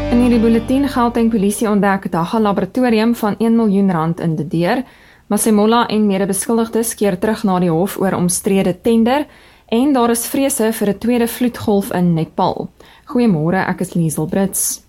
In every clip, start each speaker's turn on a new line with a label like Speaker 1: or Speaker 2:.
Speaker 1: In hierdie bulletin Gauteng polisie ontdek dagga laboratorium van R1 miljoen in De Deer. Masemola en medebeskuldigdes keer terug na die hof oor omstrede tender en daar is vrese vir 'n tweede vloedgolf in Nepal. Goeiemôre, ek is Liesel Brits.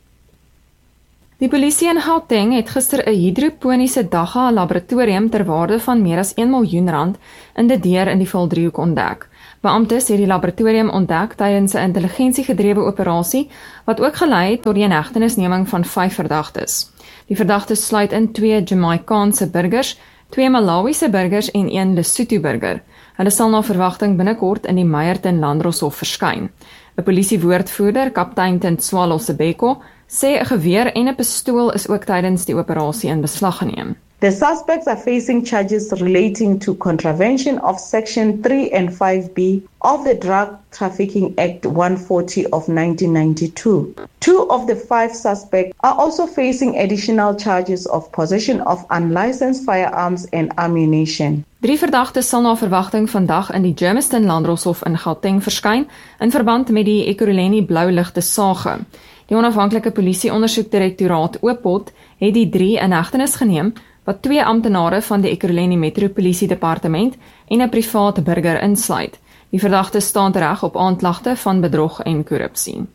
Speaker 1: Die polisie in Gauteng het gister 'n hidroponiese dagga laboratorium ter waarde van meer as R1 miljoen in De Deer in die Valdriehoek ontdek. Beamptes het die laboratorium ontdek tydens 'n intelligensiegedrewe operasie wat ook gelei het tot die inhegtenisneming van 5 verdagtes. Die verdagtes sluit in 2 Jamaicaanse burgers, 2 Malawiese burgers en 1 Lesotho burger. Hulle sal na verwagting binnekort in die Meyerton Landdroshof verskyn. 'n Polisiewoordvoerder, kaptein Tintswalo Sebeko, sê 'n geweer en 'n pistool is ook tydens die operasie in beslag geneem.
Speaker 2: The suspects are facing charges relating to contravention of Section 3 and 5B of the Drug Trafficking Act 140 of 1992. 2 of the 5 suspects are also facing additional charges of possession of unlicensed firearms and ammunition.
Speaker 1: 3 verdagtes sal na verwagting vandag in die Germiston Landdroshof in Gauteng verskyn in verband met die Ekurhuleni blouligte saage. Die onafhanklike polisieondersoekdirektoraat Oopot het die 3 in hegtenis geneem, wat 2 amptenare van die Ekurhuleni Metropolisie Departement en 'n private burger insluit. Die verdagtes staan tereg op aanklagte van bedrog en korrupsie.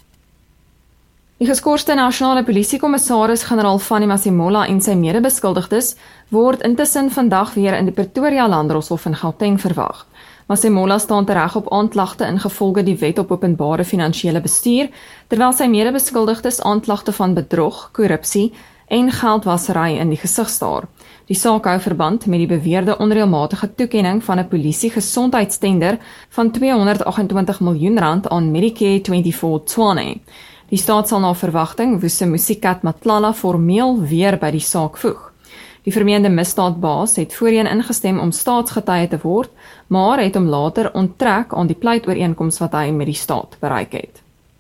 Speaker 1: Die geskorste nasionale polisiekommissaris-generaal Fanny Masemola en sy medebeskuldigdes word intussen vandag weer in die Pretoria Landdroshof in Gauteng verwag. Masemola staan tereg op aanklagte ingevolge die Wet op Openbare Finansiële Bestuur, terwyl sy medebeskuldigdes aanklagte van bedrog, korrupsie en geldwasery in die gesig staar. Die saak hou verband met die beweerde onreëlmatige toekenning van 'n polisie-gesondheidstender van R228 miljoen aan Medicare 24 Tshwane. Die staat sal na verwagting Vusimusikat Matlala formeel weer by die saak voeg. Die vermeende misdaadbaas het voorheen ingestem om staatsgetuie te word, maar het hom later onttrek aan die pleitooreenkoms wat hy met die staat bereik het.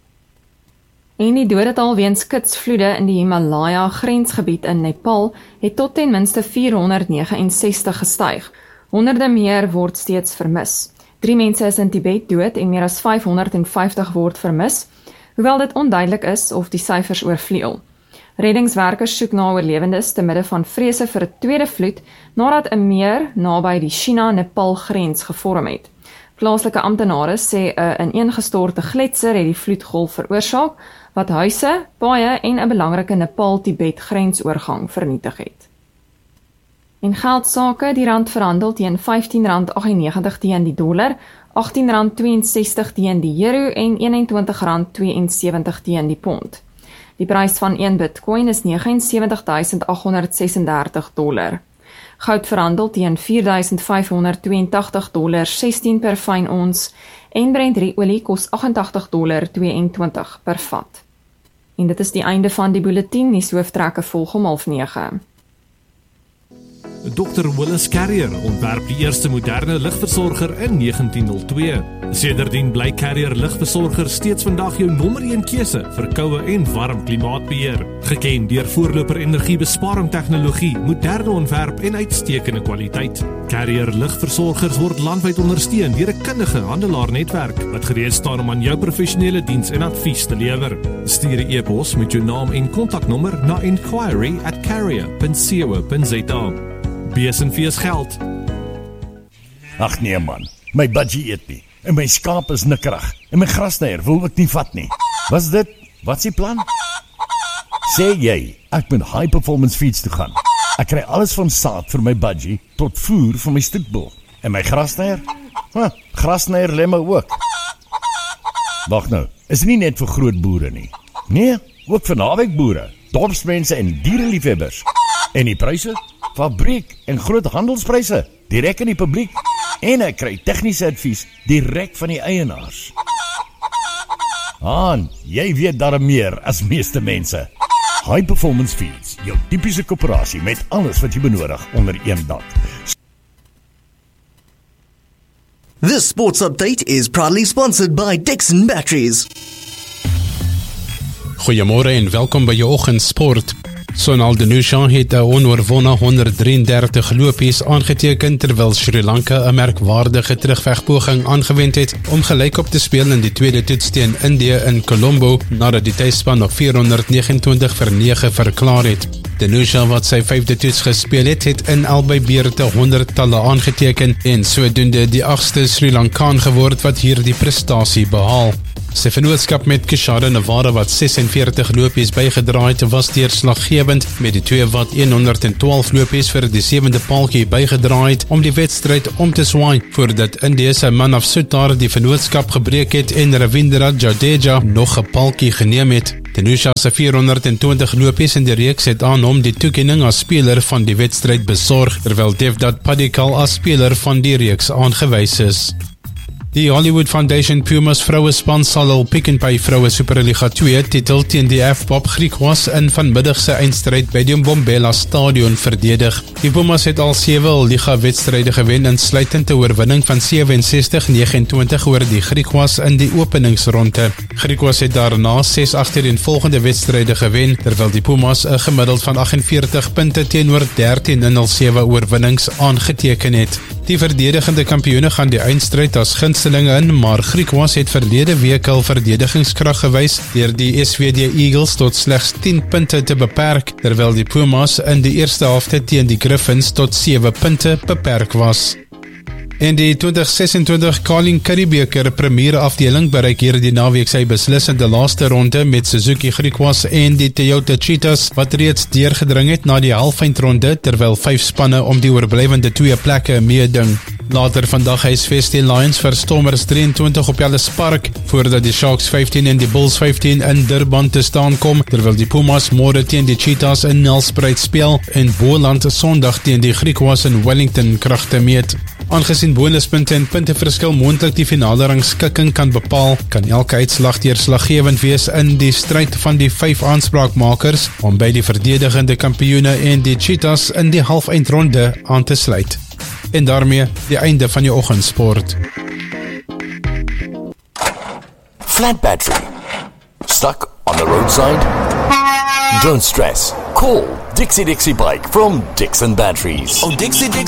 Speaker 1: En die dodetal weens kitsvloede in die Himalaya grensgebied in Nepal het tot ten minste 469 gestyg. Honderde meer word steeds vermis. 3 mense is in Tibet dood en meer as 550 word vermis, hoewel dit onduidelik is of die syfers oorvleuel. Reddingswerkers soek na oorlewendes te midde van vrese vir 'n tweede vloed nadat 'n meer naby die China-Nepal grens gevorm het. Plaaslike amptenare sê 'n ineengestorte gletser het die vloedgolf veroorsaak wat huise, paaie en 'n belangrike Nepal-Tibet grensoorgang vernietig het. En geldsake, die rand verhandel teen R15.98 teen die dollar, R18.62 teen die euro en R21.72 teen die pond. Die prys van 1 Bitcoin is $79,836. Goud verhandel teen $4,582.16 per fyn ons en Brent olie kos $88.22 per vat. En dit is die einde van die bulletin, die hooftrekke volg om 8:30.
Speaker 3: Dr. Willis Carrier ontwerp die eerste moderne ligversorger in 1902. Sedertdien bly Carrier ligversorger steeds vandag jou nommer 1 keuse vir koue en warm klimaatbeheer. Geken deur voorloper energiebesparing tegnologie, moderne ontwerp en uitstekende kwaliteit. Carrier ligversorgers word landwyd ondersteun deur 'n kundige handelaarnetwerk wat gereed staan om aan jou professionele diens en advies te lewer. Stuur 'n e-pos met jou naam en kontaknommer na inquiry@carrier.co.za. BSNV's geld.
Speaker 4: Ag nee man, my budgie eet nie. En my skaap is nikkerig. En my grasnyer wil ek nie vat nie. Wat dit? Wat is die plan? Sê jy, ek moet High Performance Feeds toe gaan. Ek kry alles van saad vir my budgie tot voer vir my stoetbul. En my grasnyer? Grasnyer lê my ook. Wag nou, is nie net vir groot boere nie. Nee, ook vir naweekboere, dorpsmense en diereliefhebbers. En die pryse? Fabriek en groot handelspryse, direk in die publiek. En ek kry tegniese advies direk van die eienaars. Jy weet darm meer as meeste mense. High Performance Feeds, jou tipiese koöperasie met alles wat jy benodig onder een dak.
Speaker 5: This sports update is proudly sponsored by Dixon Batteries.
Speaker 6: Goeiemôre en welkom by jou oggendsport. Sonal Danusha het 'n onoorwonne 133 lopies aangeteken terwyl Sri Lanka 'n merkwaardige terugvegpoging aangewend het om gelykop te speel in die tweede toets teen Indië in Colombo nadat die tuisspan op 429-9 verklaar het. Danusha wat sy 5de toets gespeel het in albei beurte 100-talle aangeteken en sodoende die 8ste Sri Lankaan geword wat hierdie prestasie behaal. Sy vennootskap met Kishore Navara wat 46 lopies bygedra het was deurslaggewend met die twee wat 112 lopies vir die 7de paaltjie bygedra het om die wedstryd om te swaai voordat Indië se Manav Sutar die vennootskap gebreek het en Ravindra Jadeja nog 'n paaltjie geneem het. Danusha se 420 lopies in die reeks het aan hom die toekenning as speler van die wedstryd besorg terwyl Devdutt Padikkal as speler van die reeks aangewys is. Die Hollywood Foundation Pumas vrouespan sal hul Pick n Pay vroue Superliga 2 titel teen die F-Pop Griquas in vanmiddag se eindstryd by die Mbombela Stadion verdedig. Die Pumas het al 7 liga-wedstryde gewen insluitend 'n oorwinning van 67-29 oor die Griquas in die openingsronde. Griquas het daarna 6 agtereenvolgende wedstryde gewen terwyl die Pumas 'n gemiddeld van 48 punte teenoor 13-07 oorwinnings aangeteken het. Die verdedigende kampioene gaan die eindstryd as gunstelinge in, maar Griquas het verlede week al verdedigingskrag gewys deur die SVD Eagles tot slegs 10 punte te beperk, terwyl die Pumas in die eerste helfte teen die Griffins tot 7 punte beperk was. En die 2026 Carling Currie Beker Premier afdeling bereik hierdie naweek sy beslissende laaste ronde met Suzuki Griquas en die Toyota Cheetahs wat reeds deurgedring het na die halfeindronde terwyl 5 spanne om die oorblywende 2 plekke meeding. Later vandag huisves die Lions vir Stormers 23 op Ellis Park voordat die Sharks 15 en die Bulls 15 in Durban te staan kom terwyl die Pumas môre teen die Cheetahs in Nelspruit speel en Boland Sondag teen die Griquas in Wellington kragte meet. Aangesien bonuspunte en punteverskil moontlik die finale rangskikking kan bepaal, kan elke uitslag deurslaggewend wees in die stryd van die 5 aanspraakmakers om by die verdedigende kampioene en die Cheetahs in die halfeindronde aan te sluit. En daarmee die einde van jou oggendsport.
Speaker 4: Flat battery. Stuck on the roadside? Don't stress. Call Dixie Bike from Dixon Batteries.
Speaker 5: Oh, Dixie